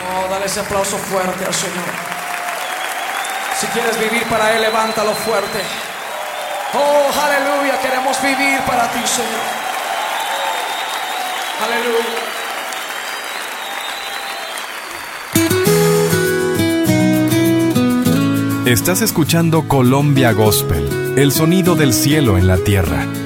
Oh, dale ese aplauso fuerte al Señor. Si quieres vivir para Él, levántalo fuerte. Oh, aleluya, queremos vivir para ti, Señor. Aleluya. Estás escuchando Colombia Gospel, el sonido del cielo en la tierra.